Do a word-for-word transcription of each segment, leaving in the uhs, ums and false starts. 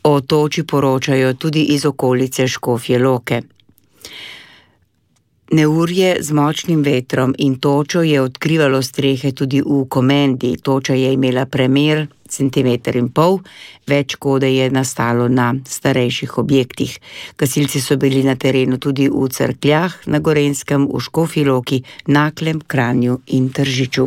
O toči poročajo tudi iz okolice Škofje Loke. Neurje z močnim vetrom in točo je odkrivalo strehe tudi v Komendi. Toča je imela premer centimeter in pol, več škode je nastalo na starejših objektih. Gasilci so bili na terenu tudi v Cerkljah, na Gorenjskem, v Škofji Loki, Naklem, Kranju in Tržiču.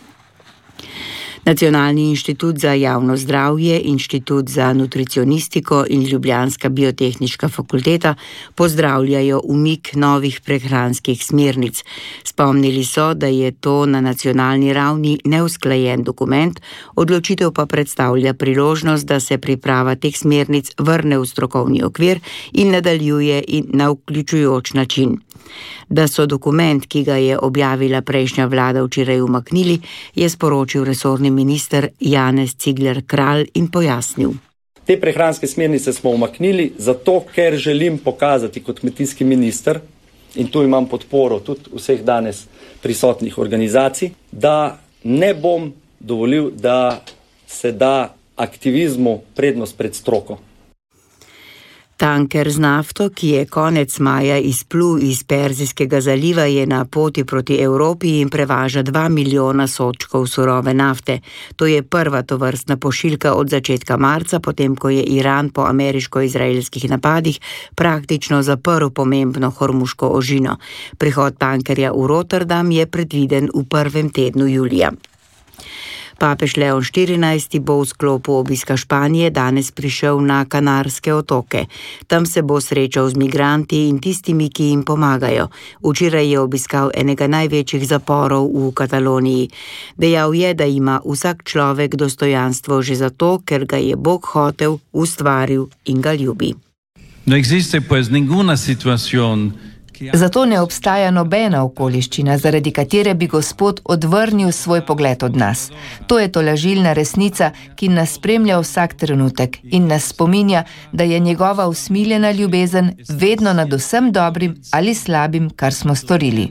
Nacionalni inštitut za javno zdravje, Inštitut za nutricionistiko in Ljubljanska biotehniška fakulteta pozdravljajo umik novih prehranskih smernic. Spomnili so, da je to na nacionalni ravni neusklajen dokument, odločitev pa predstavlja priložnost, da se priprava teh smernic vrne v strokovni okvir in nadaljuje in na vključujoč način. Da so dokument, ki ga je objavila prejšnja vlada, včeraj umaknili, je sporočil resorni minister Janez Cigler Kralj in pojasnil. Te prehranske smernice smo umaknili, zato ker želim pokazati kot kmetijski minister, in tu imam podporo tudi vseh danes prisotnih organizacij, da ne bom dovolil, da se da aktivizmu prednost pred stroko. Tanker z nafto, ki je konec maja izplul iz Perzijskega zaliva, je na poti proti Evropi in prevaža dva milijona sodčkov surove nafte. To je prva tovrstna pošiljka od začetka marca, potem ko je Iran po ameriško-izraelskih napadih praktično zaprl pomembno hormuško ožino. Prihod tankerja v Rotterdam je predviden v prvem tednu julija. Papež Leon štirinajsti bo v sklopu obiska Španije danes prišel na Kanarske otoke. Tam se bo srečal z migranti in tistimi, ki jim pomagajo. Včeraj je obiskal enega največjih zaporov v Kataloniji. Dejal je, da ima vsak človek dostojanstvo že zato, ker ga je Bog hotel, ustvaril in ga ljubi. No existe pues ninguna situación. Zato ne obstaja nobena okoliščina, zaradi katere bi Gospod odvrnil svoj pogled od nas. To je tolažilna resnica, ki nas spremlja vsak trenutek in nas spominja, da je njegova usmiljena ljubezen vedno nad vsem dobrim ali slabim, kar smo storili.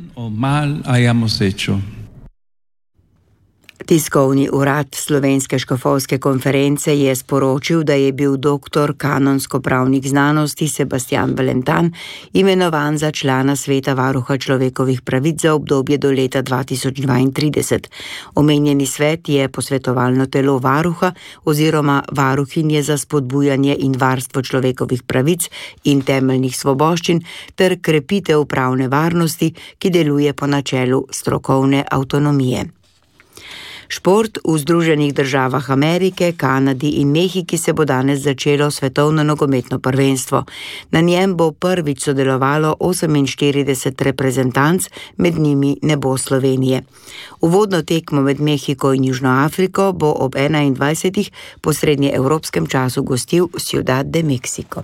Tiskovni urad Slovenske škofovske konference je sporočil, da je bil doktor kanonsko-pravnih znanosti Sebastian Valentan imenovan za člana sveta varuha človekovih pravic za obdobje do leta dva tisoč dvaintrideset. Omenjeni svet je posvetovalno telo varuha oziroma varuhinje za spodbujanje in varstvo človekovih pravic in temeljnih svoboščin ter krepitev pravne varnosti, ki deluje po načelu strokovne avtonomije. Šport v Združenih državah Amerike, Kanadi in Mehiki se bo danes začelo svetovno nogometno prvenstvo. Na njem bo prvič sodelovalo oseminštirideset reprezentanc, med njimi ne bo Slovenije. Uvodno tekmo med Mehiko in Južno Afriko bo ob enaindvajsetih po srednjeevropskem času gostil Ciudad de México.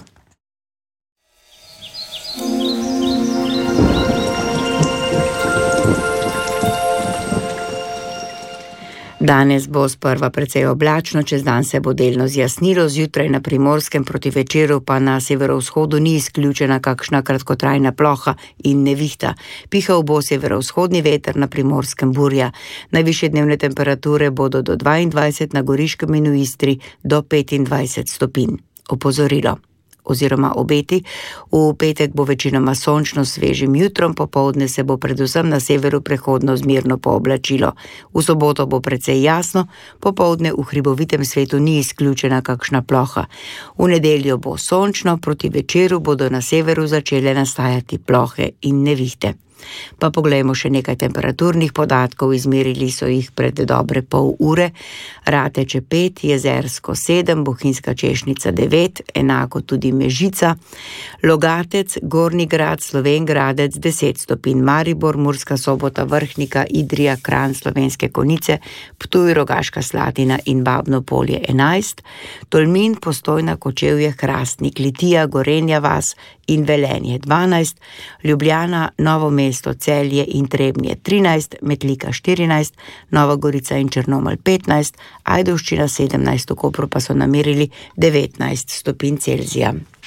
Danes bo sprva precej oblačno, čez dan se bo delno zjasnilo, zjutraj na Primorskem, proti večeru pa na severovzhodu ni izključena kakšna kratkotrajna ploha in nevihta. Pihal bo severovzhodni veter, na Primorskem burja. Najvišje dnevne temperature bodo do dvaindvajset, na Goriškem in v Istri do petindvajset stopinj. Opozorilo oziroma obeti. V petek bo večinoma sončno s svežim jutrom, popoldne se bo predvsem na severu prehodno zmerno pooblačilo. V soboto bo precej jasno, popoldne v hribovitem svetu ni izključena kakšna ploha. V nedeljo bo sončno, proti večeru bodo na severu začele nastajati plohe in nevihte. Pa poglejmo še nekaj temperaturnih podatkov, izmerili so jih pred dobre pol ure. Rateče pet, Jezersko sedem, Bohinjska Češnica devet, enako tudi Mežica, Logatec, Gornji Grad, Slovenj Gradec deset stopinj, Maribor, Murska Sobota, Vrhnika, Idrija, Kranj, Slovenske Konjice, Ptuj, Rogaška Slatina in Babno Polje enajst, Tolmin, Postojna, Kočevje, Hrastnik, Litija, Gorenja vas in Velenje dvanajst, Ljubljana, Novo mesto, Celje in Trebnje trinajst, Metlika štirinajst, Nova Gorica in Črnomelj petnajst, Ajdovščina sedemnajst, v Kopru pa so namerili devetnajst stopinj Celzija.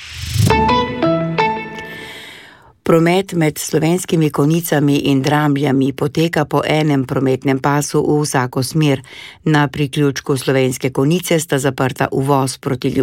Promet med Slovenskimi Konjicami in Drambljami poteka po enem prometnem pasu v vsako smer. Na priključku Slovenske Konjice sta zaprta uvoz proti Ljubljani